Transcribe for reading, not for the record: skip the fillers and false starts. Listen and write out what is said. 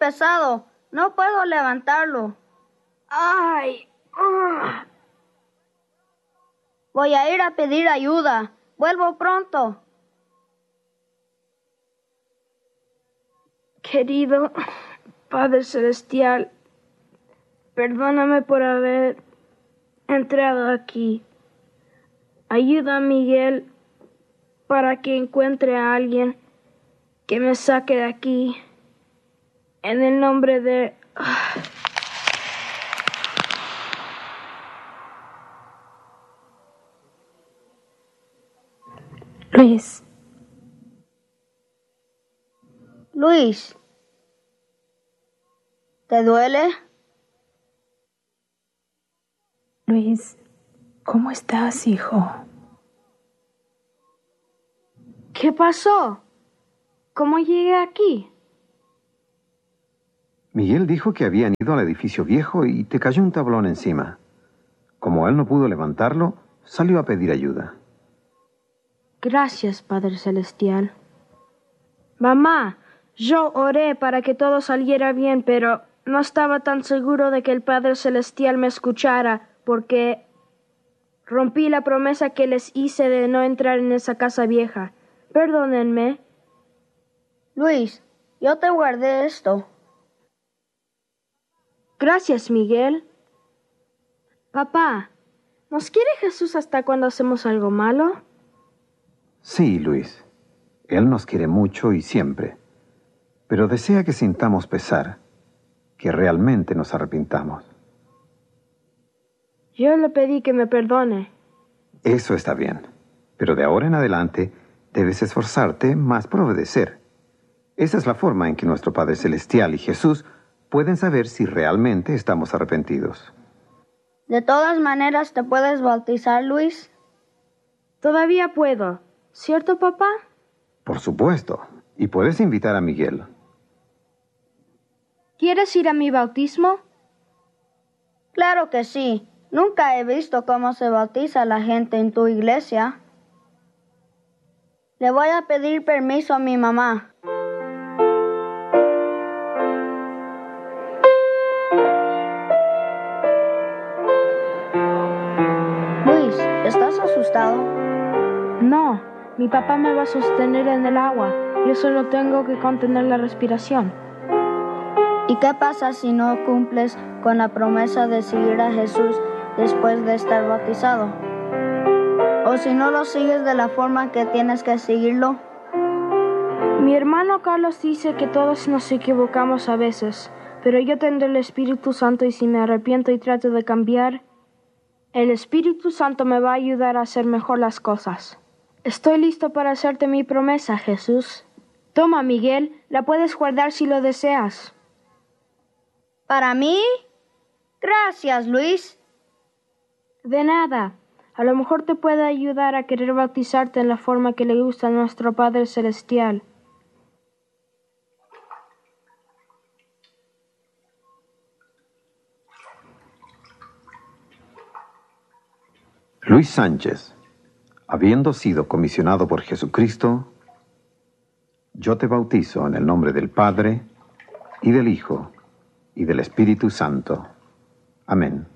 pesado. No puedo levantarlo. ¡Ay! Voy a ir a pedir ayuda. Vuelvo pronto. Querido Padre Celestial, perdóname por haber entrado aquí. Ayuda a Miguel para que encuentre a alguien que me saque de aquí. En el nombre de... Luis. Luis, ¿te duele? Luis, ¿cómo estás, hijo? ¿Qué pasó? ¿Cómo llegué aquí? Miguel dijo que habían ido al edificio viejo y te cayó un tablón encima. Como él no pudo levantarlo, salió a pedir ayuda. Gracias, Padre Celestial. Mamá, yo oré para que todo saliera bien, pero no estaba tan seguro de que el Padre Celestial me escuchara porque rompí la promesa que les hice de no entrar en esa casa vieja. Perdónenme. Luis, yo te guardé esto. Gracias, Miguel. Papá, ¿nos quiere Jesús hasta cuando hacemos algo malo? Sí, Luis. Él nos quiere mucho y siempre. Pero desea que sintamos pesar, que realmente nos arrepintamos. Yo le pedí que me perdone. Eso está bien. Pero de ahora en adelante debes esforzarte más por obedecer. Esa es la forma en que nuestro Padre Celestial y Jesús pueden saber si realmente estamos arrepentidos. De todas maneras, ¿te puedes bautizar, Luis? Todavía puedo. ¿Cierto, papá? Por supuesto. Y puedes invitar a Miguel. ¿Quieres ir a mi bautismo? Claro que sí. Nunca he visto cómo se bautiza la gente en tu iglesia. Le voy a pedir permiso a mi mamá. Luis, ¿estás asustado? No, mi papá me va a sostener en el agua. Yo solo tengo que contener la respiración. ¿Y qué pasa si no cumples con la promesa de seguir a Jesús después de estar bautizado? ¿O si no lo sigues de la forma que tienes que seguirlo? Mi hermano Carlos dice que todos nos equivocamos a veces, pero yo tengo el Espíritu Santo y si me arrepiento y trato de cambiar, el Espíritu Santo me va a ayudar a hacer mejor las cosas. Estoy listo para hacerte mi promesa, Jesús. Toma, Miguel, la puedes guardar si lo deseas. ¿Para mí? Gracias, Luis. De nada. A lo mejor te puede ayudar a querer bautizarte en la forma que le gusta a nuestro Padre Celestial. Luis Sánchez, habiendo sido comisionado por Jesucristo, yo te bautizo en el nombre del Padre, y del Hijo, y del Espíritu Santo. Amén.